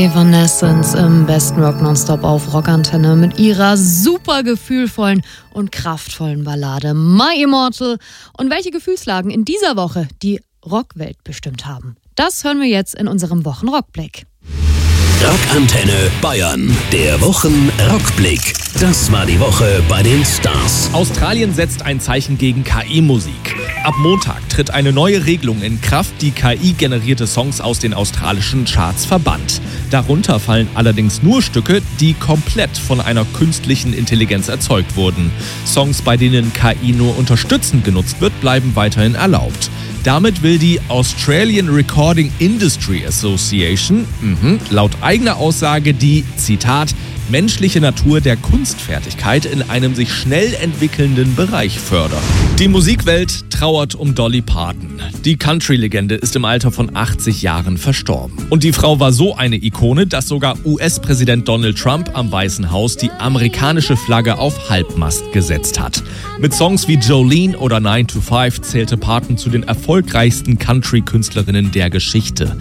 Evanescence im besten Rock Nonstop auf Rockantenne mit ihrer super gefühlvollen und kraftvollen Ballade My Immortal. Und welche Gefühlslagen in dieser Woche die Rockwelt bestimmt haben, das hören wir jetzt in unserem Wochenrockblick. Rockantenne Bayern, der Wochenrockblick. Das war die Woche bei den Stars. Australien setzt ein Zeichen gegen KI-Musik. Ab Montag tritt eine neue Regelung in Kraft, die KI-generierte Songs aus den australischen Charts verbannt. Darunter fallen allerdings nur Stücke, die komplett von einer künstlichen Intelligenz erzeugt wurden. Songs, bei denen KI nur unterstützend genutzt wird, bleiben weiterhin erlaubt. Damit will die Australian Recording Industry Association laut eigener Aussage die, Zitat, menschliche Natur der Kunstfertigkeit in einem sich schnell entwickelnden Bereich fördern. Die Musikwelt trauert um Dolly Parton. Die Country-Legende ist im Alter von 80 Jahren verstorben. Und die Frau war so eine Ikone, dass sogar US-Präsident Donald Trump am Weißen Haus die amerikanische Flagge auf Halbmast gesetzt hat. Mit Songs wie Jolene oder 9 to 5 zählte Parton zu den erfolgreichsten Country-Künstlerinnen der Geschichte.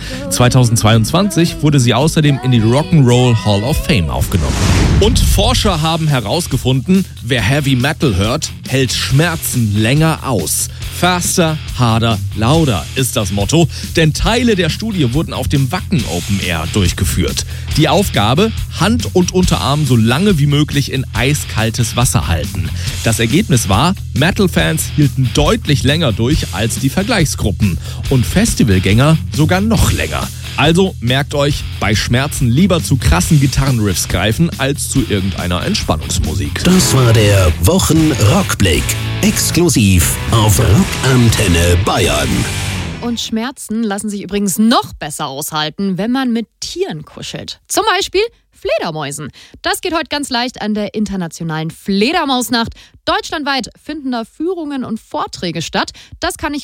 2022 wurde sie außerdem in die Rock'n'Roll Hall of Fame aufgenommen. Und Forscher haben herausgefunden, wer Heavy Metal hört, hält Schmerzen länger aus. Faster, harder, louder ist das Motto, denn Teile der Studie wurden auf dem Wacken Open Air durchgeführt. Die Aufgabe, Hand und Unterarm so lange wie möglich in eiskaltes Wasser halten. Das Ergebnis war, Metal-Fans hielten deutlich länger durch als die Vergleichsgruppen und Festivalgänger sogar noch länger. Also merkt euch, bei Schmerzen lieber zu krassen Gitarrenriffs greifen als zu irgendeiner Entspannungsmusik. Das war der Wochenrockblick. Exklusiv auf Rockantenne Bayern. Und Schmerzen lassen sich übrigens noch besser aushalten, wenn man mit Tieren kuschelt. Zum Beispiel Fledermäusen. Das geht heute ganz leicht an der internationalen Fledermausnacht. Deutschlandweit finden da Führungen und Vorträge statt. Das kann ich